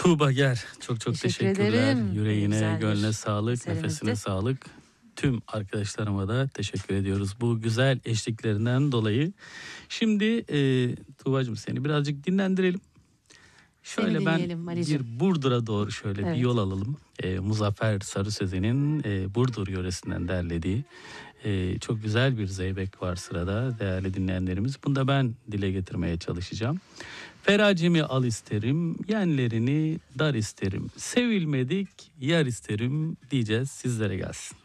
Tuğba Ger, çok Teşekkür teşekkürler. ederim. Yüreğine, Güzel bir gönlüne sağlık, eserimizdi. nefesine sağlık. Tüm arkadaşlarıma da teşekkür ediyoruz bu güzel eşliklerinden dolayı. Şimdi Tuğbacığım seni birazcık dinlendirelim. Seni Şöyle ben dinleyelim Ali'cim. bir Burdur'a doğru şöyle bir Evet. yol alalım. Muzaffer Sarı Sözen'in Burdur yöresinden derlediği çok güzel bir zeybek var sırada değerli dinleyenlerimiz. Bunu da ben dile getirmeye çalışacağım. Feracimi al isterim, yenlerini dar isterim. Sevilmedik yar isterim diyeceğiz, sizlere gelsin.